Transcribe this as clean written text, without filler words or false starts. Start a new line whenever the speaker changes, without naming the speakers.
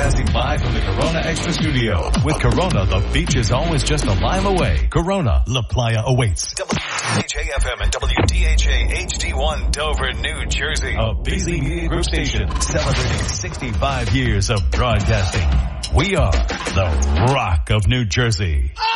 Broadcasting live from the Corona Extra Studio. With Corona, the beach is always just a mile away. Corona, La Playa awaits.
WDHA-FM and WDHA HD1 Dover, New Jersey.
A BZ Group station celebrating 65 years of broadcasting. We are the Rock of New Jersey.